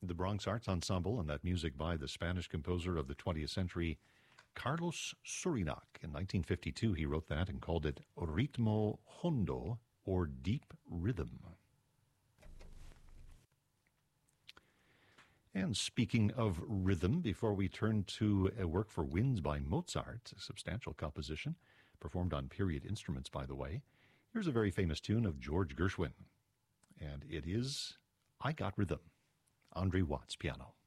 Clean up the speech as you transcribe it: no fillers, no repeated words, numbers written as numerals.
The Bronx Arts Ensemble, and that music by the Spanish composer of the 20th century, Carlos Surinac. In 1952, he wrote that and called it Ritmo Hondo, or Deep Rhythm. And speaking of rhythm, before we turn to a work for winds by Mozart, a substantial composition, performed on period instruments, by the way, here's a very famous tune of George Gershwin. And it is I Got Rhythm, Andre Watts piano.